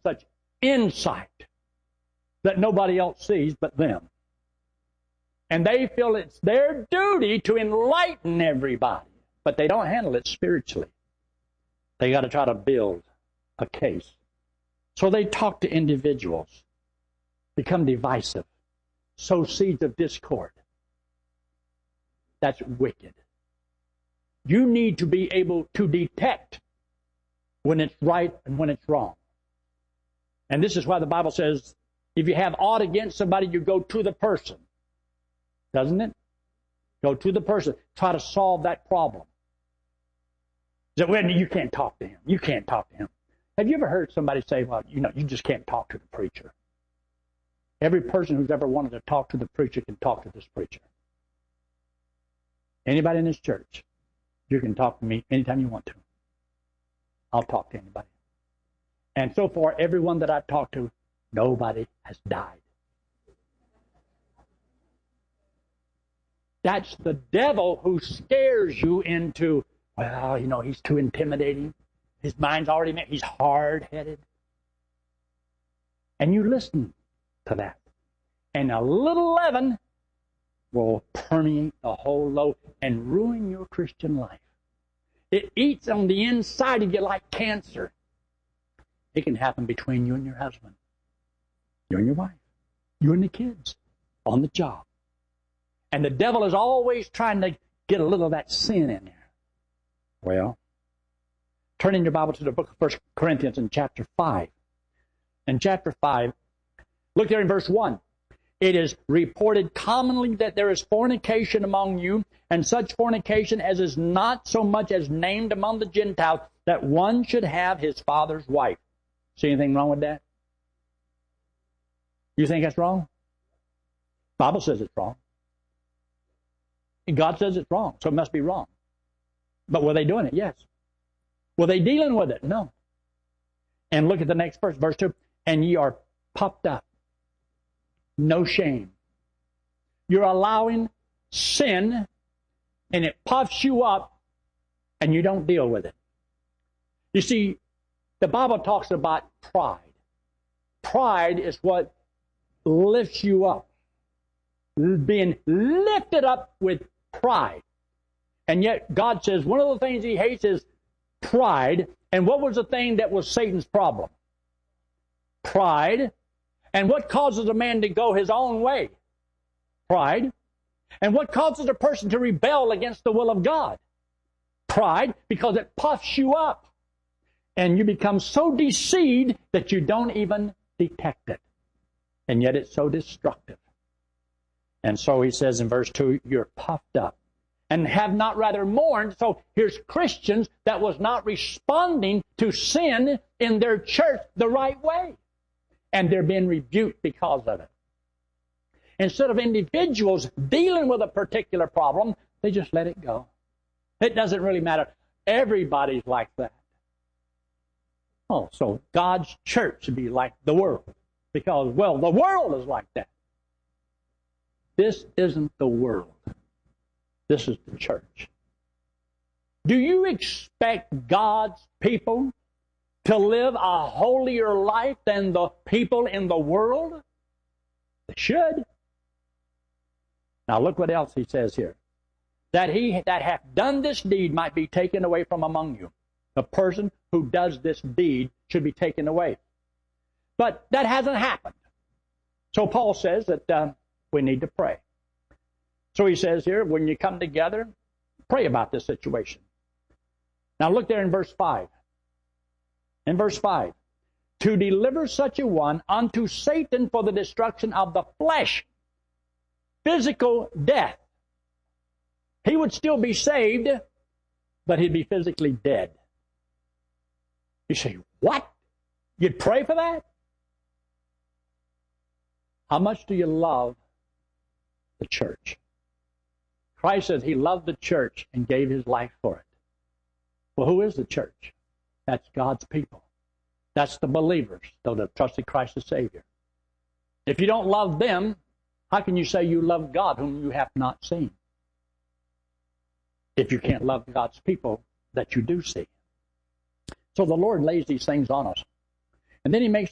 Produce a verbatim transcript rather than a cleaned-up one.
such insight that nobody else sees but them. And they feel it's their duty to enlighten everybody, but they don't handle it spiritually. They got to try to build a case. So they talk to individuals, become divisive, sow seeds of discord. That's wicked. You need to be able to detect when it's right and when it's wrong. And this is why the Bible says, if you have aught against somebody, you go to the person. Doesn't it? Go to the person. Try to solve that problem. So, well, you can't talk to him. You can't talk to him. Have you ever heard somebody say, well, you know, you just can't talk to the preacher? Every person who's ever wanted to talk to the preacher can talk to this preacher. Anybody in this church, you can talk to me anytime you want to. I'll talk to anybody. And so far, everyone that I've talked to, nobody has died. That's the devil who scares you into, well, you know, he's too intimidating. His mind's already made. He's hard-headed. And you listen to that. And a little leaven will permeate the whole loaf and ruin your Christian life. It eats on the inside of you like cancer. It can happen between you and your husband, you and your wife, you and the kids, on the job. And the devil is always trying to get a little of that sin in there. Well, turn in your Bible to the book of First Corinthians in chapter five. In chapter five, look there in verse one. It is reported commonly that there is fornication among you, and such fornication as is not so much as named among the Gentiles, that one should have his father's wife. See anything wrong with that? You think that's wrong? The Bible says it's wrong. And God says it's wrong, so it must be wrong. But were they doing it? Yes. Were they dealing with it? No. And look at the next verse, verse two. And ye are puffed up. No shame. You're allowing sin, and it puffs you up, and you don't deal with it. You see, the Bible talks about pride. Pride is what lifts you up. Being lifted up with pride. And yet God says one of the things he hates is pride. And what was the thing that was Satan's problem? Pride. And what causes a man to go his own way? Pride. And what causes a person to rebel against the will of God? Pride, because it puffs you up. And you become so deceived that you don't even detect it. And yet it's so destructive. And so he says in verse two, you're puffed up and have not rather mourned. So here's Christians that was not responding to sin in their church the right way. And they're being rebuked because of it. Instead of individuals dealing with a particular problem, they just let it go. It doesn't really matter. Everybody's like that. Oh, so God's church should be like the world. Because, well, the world is like that. This isn't the world. This is the church. Do you expect God's people to live a holier life than the people in the world? They should. Now look what else he says here. That he that hath done this deed might be taken away from among you. The person who does this deed should be taken away. But that hasn't happened. So Paul says that uh, we need to pray. So he says here, when you come together, pray about this situation. Now look there in verse five. In verse five, to deliver such a one unto Satan for the destruction of the flesh, physical death. He would still be saved, but he'd be physically dead. You say, what? You'd pray for that? How much do you love the church? Christ says he loved the church and gave his life for it. Well, who is the church? That's God's people. That's the believers, those that have trusted Christ as Savior. If you don't love them, how can you say you love God whom you have not seen? If you can't love God's people that you do see. So the Lord lays these things on us. And then he makes